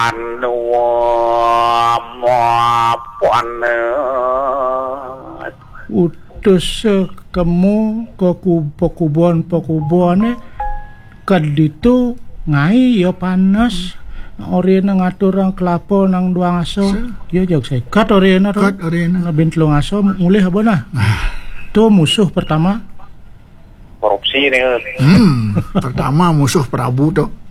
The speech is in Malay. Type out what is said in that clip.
anu utus kamu ke pokubon kadito ngai ya panas ori na ngatur ang klapo nang duang aso yo jog say kat ori na bintlong aso mulih ba na to musuh pertama korupsi nih Pertama musuh Prabu tuh